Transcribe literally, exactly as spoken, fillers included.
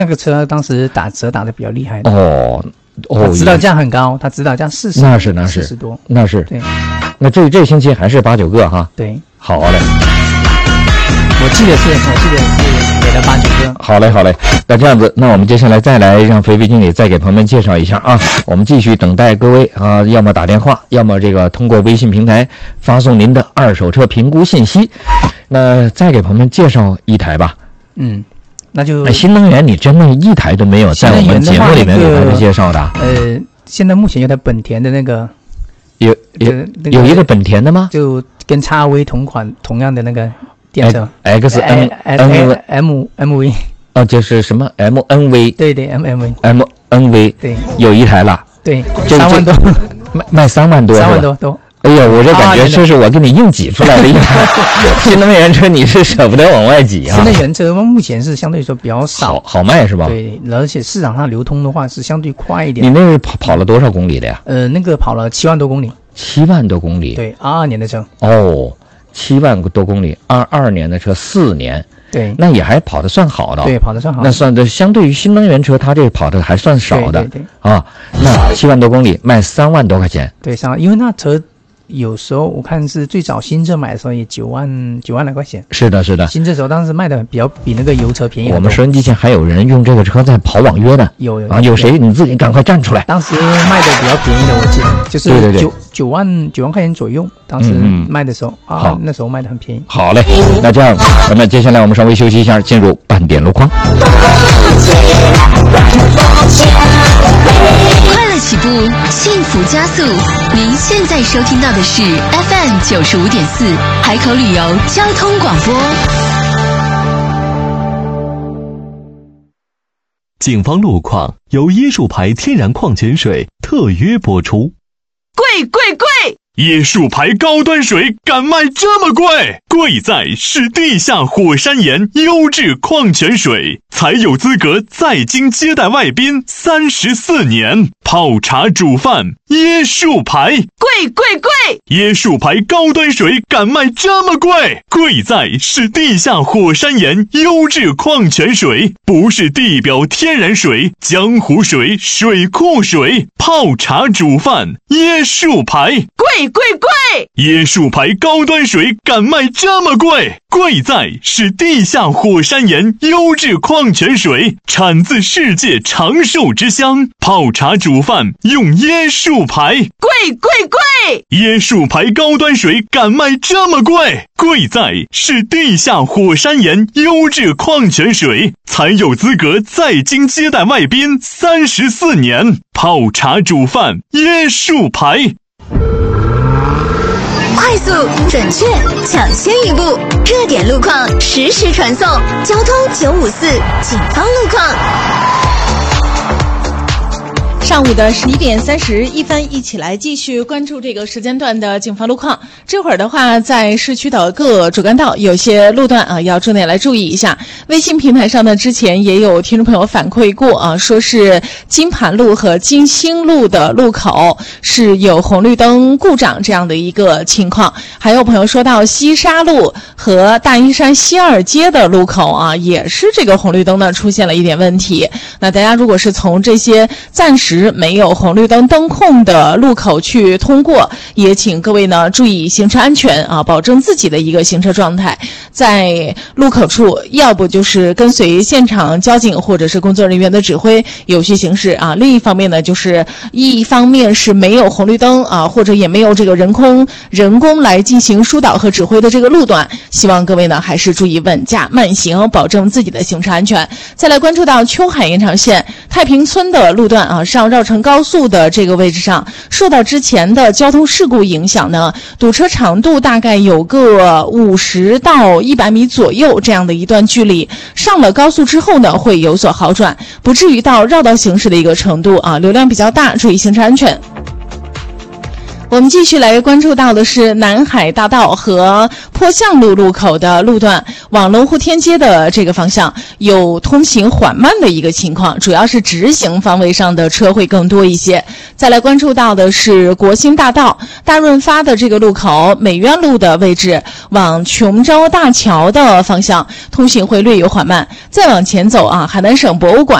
那个车当时打折打得比较厉害的哦哦， 指导价很高，它指导价四十， 那是那是四十多， 那是对。 那这这星期还是八九个哈？ 对， 好嘞。 我记得是，我记得是给了八九个。 好嘞，好嘞。那这样子，那我们接下来再来让菲菲经理再给朋友们介绍一下啊。我们继续等待各位啊，要么打电话，要么这个通过微信平台发送您的二手车评估信息。那再给朋友们介绍一台吧。 嗯，那就哎，新能源你真的一台都没有在我们节目里面给大家介绍的。 呃，现在目前有台本田的那个。 有有有一个本田的吗？ 就跟 X V 同款同样的那个电车 X N M M M V 哦，就是什么 M N V？ 对对 M M V M N V 对， 有一台了。 对，三万多， 卖卖三万多， 三万多都。 哎呀，我这感觉这是我给你硬挤出来的一台新能源车，你是舍不得往外挤啊。 新能源车目前是相对来说比较少， 好好卖是吧？ 对，而且市场上流通的话是相对快一点。 你那是跑跑了多少公里的呀？ 呃，那个跑了七万多公里。 七万多公里？ 对，二二年的车。 哦，七万多公里，二二年的车，四年。 对， 那也还跑得算好的。 对，跑得算好。 那算的，相对于新能源车，它这跑的还算少的。 对对对。 啊，那七万多公里卖三万多块钱。 对，三万，因为那车。有时候我看是最早新车买的时候也九万九万来块钱。 是的，是的。 新车时候当时卖的比较比那个油车便宜很多。 我们收音机前还有人用这个车在跑网约的。 有有啊，有谁你自己赶快站出来。 当时卖的比较便宜的，我记得就是九对对对九万九万块钱左右。当时卖的时候、嗯、啊，那时候卖的很便宜。 好嘞，那这样，咱们接下来我们稍微休息一下，进入半点路况。 快乐起步，幸福加速。您现在收听到的是 F M 九十五点四海口旅游交通广播。 警方路况由椰树牌天然矿泉水特约播出。 贵贵贵！ 椰树牌高端水敢卖这么贵？贵在是地下火山岩优质矿泉水，才有资格在京接待外宾三十四年。泡茶煮饭，椰树牌， 贵贵贵！ 椰树牌高端水敢卖这么贵？贵在是地下火山岩优质矿泉水，不是地表天然水、江湖水、水库水。泡茶煮饭，椰树牌， 贵贵贵！ 椰树牌高端水敢卖这么贵？贵在是地下火山岩优质矿泉水，产自世界长寿之乡。泡茶煮饭用椰树牌， 贵贵贵！ 椰树牌高端水敢卖这么贵？贵在是地下火山岩优质矿泉水，才有资格在京接待外宾三十四年。泡茶煮饭，椰树牌。 快速、准确、抢先一步，热点路况实时传送。交通九五四警方路况。 上午的十一点三十一分，一起来继续关注这个时间段的警方路况。这会儿的话，在市区的各主干道有些路段啊，要重点来注意一下。微信平台上呢，之前也有听众朋友反馈过啊，说是金盘路和金星路的路口是有红绿灯故障这样的一个情况。还有朋友说到西沙路和大英山西二街的路口啊，也是这个红绿灯呢出现了一点问题。那大家如果是从这些暂时没有红绿灯灯控的路口去通过，也请各位呢注意行车安全啊，保证自己的一个行车状态。在路口处，要不就是跟随现场交警或者是工作人员的指挥有序行驶啊；另一方面呢，就是一方面是没有红绿灯啊，或者也没有这个人工人工来进行疏导和指挥的这个路段，希望各位呢还是注意稳驾慢行，保证自己的行车安全。再来关注到秋海延长线太平村的路段啊，上绕城高速的这个位置上，受到之前的交通事故影响呢，堵车长度大概有个五十到一百米左右这样的一段距离。上了高速之后呢，会有所好转，不至于到绕道行驶的一个程度啊，流量比较大，注意行车安全。 我们继续来关注到的是南海大道和坡向路路口的路段往龙湖天街的这个方向有通行缓慢的一个情况，主要是直行方位上的车会更多一些。再来关注到的是国兴大道大润发的这个路口美苑路的位置往琼州大桥的方向通行会略有缓慢。再往前走啊，海南省博物馆